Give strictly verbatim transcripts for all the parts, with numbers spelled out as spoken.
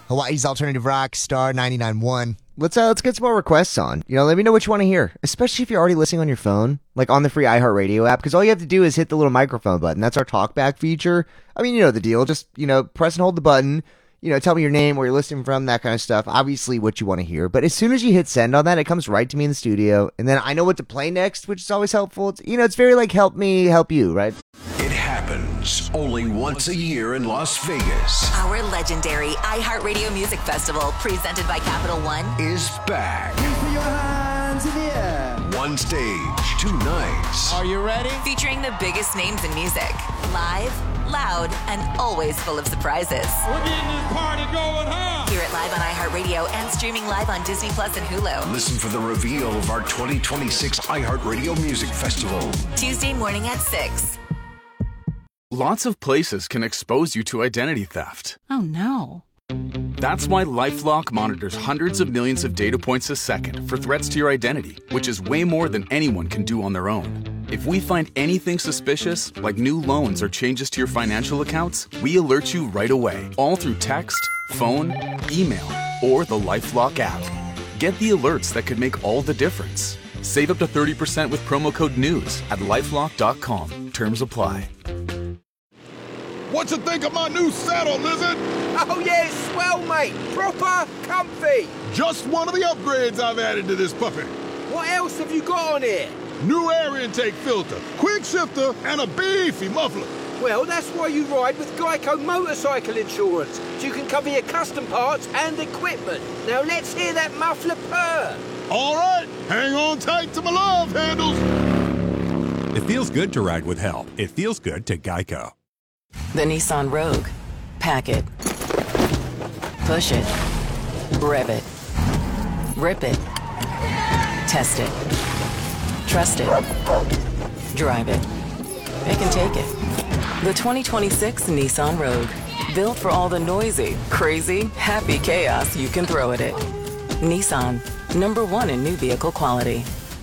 Hawaii's Alternative Rock, Star ninety-nine point one. Let's uh, let's get some more requests on. You know, let me know what you want to hear, especially if you're already listening on your phone, like on the free iHeartRadio app, because all you have to do is hit the little microphone button. That's our talkback feature. I mean, you know the deal. Just, you know, press and hold the button. You know, tell me your name, where you're listening from, that kind of stuff. Obviously, what you want to hear. But as soon as you hit send on that, it comes right to me in the studio, and then I know what to play next, which is always helpful. It's, you know, it's very like help me, help you, right? It happens only once a year in Las Vegas. Our legendary iHeartRadio Music Festival, presented by Capital One, is back. Put your hands in the air. One stage, two nights. Are you ready? featuring the biggest names in music. Live, loud, and always full of surprises. We're getting this party going, huh? Hear it live on iHeartRadio and streaming live on Disney Plus and Hulu. Listen for the reveal of our twenty twenty-six iHeartRadio Music Festival. Tuesday morning at six. Lots of places can expose you to identity theft. Oh, no. That's why LifeLock monitors hundreds of millions of data points a second for threats to your identity, which is way more than anyone can do on their own. If we find anything suspicious, like new loans or changes to your financial accounts, we alert you right away, all through text, phone, email, or the LifeLock app. Get the alerts that could make all the difference. Save up to thirty percent with promo code NEWS at lifelock dot com. Terms apply. What you think of my new saddle, Lizard? Oh, yeah, it's swell, mate. Proper comfy. Just one of the upgrades I've added to this puppy. What else have you got on here? New air intake filter, quick shifter, and a beefy muffler. Well, that's why you ride with Geico Motorcycle Insurance, so you can cover your custom parts and equipment. Now let's hear that muffler purr. All right, hang on tight to my love handles. It feels good to ride with help. It feels good to Geico. The Nissan Rogue. Pack it. Push it. Rev it. Rip it. Test it. Trust it. Drive it. It can take it. The twenty twenty-six Nissan Rogue. Built for all the noisy, crazy, happy chaos you can throw at it. Nissan. Number one in new vehicle quality.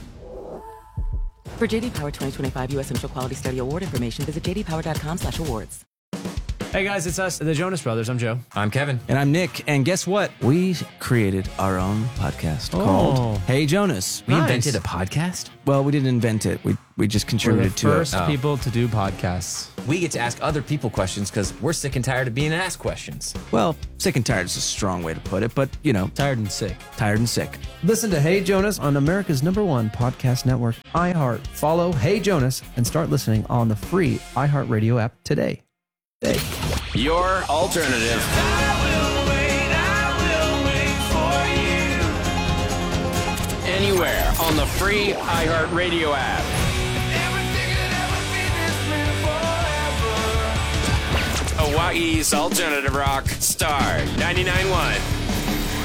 For J D Power twenty twenty-five U S Central Quality Study Award information, visit j d power dot com slash awards. Hey guys, it's us, the Jonas Brothers. I'm Joe. I'm Kevin. And I'm Nick. And guess what? We created our own podcast oh. called Hey Jonas. We nice. invented a podcast? Well, we didn't invent it. We we just contributed we're the to first it. First people oh. to do podcasts. We get to ask other people questions because we're sick and tired of being asked questions. Well, sick and tired is a strong way to put it, but, you know. Tired and sick. Tired and sick. Listen to Hey Jonas on America's number one podcast network, iHeart. Follow Hey Jonas and start listening on the free iHeartRadio app today. Hey. Your alternative. I will wait, I will wait for you. Anywhere on the free iHeartRadio app. Hawaii's Alternative Rock, Star ninety-nine point one.